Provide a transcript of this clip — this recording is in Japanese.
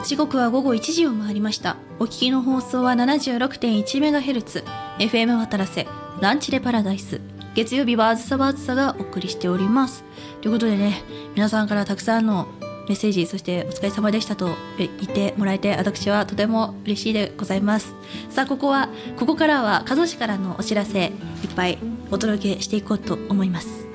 時刻は午後1時を回りました。お聞きの放送は 76.1MHz FM 渡良瀬ランチでパラダイス。月曜日はあずさはあずさがお送りしております。ということでね、皆さんからたくさんのメッセージ、そしてお疲れ様でしたと言ってもらえて、私はとても嬉しいでございます。さあここからは加須市からのお知らせいっぱいお届けしていこうと思います。